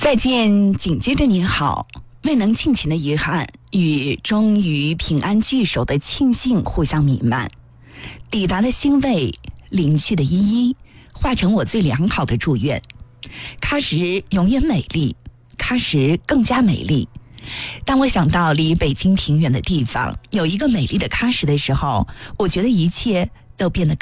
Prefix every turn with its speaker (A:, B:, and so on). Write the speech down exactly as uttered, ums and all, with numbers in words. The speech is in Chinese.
A: 再见，紧接着你好，未能尽情的遗憾与终于平安聚首的庆幸互相弥漫，抵达的欣慰，临去的依依，化成我最良好的祝愿。喀什永远美丽，喀什更加美丽。当我想到离北京挺远的地方有一个美丽的喀什的时候，我觉得一切都变得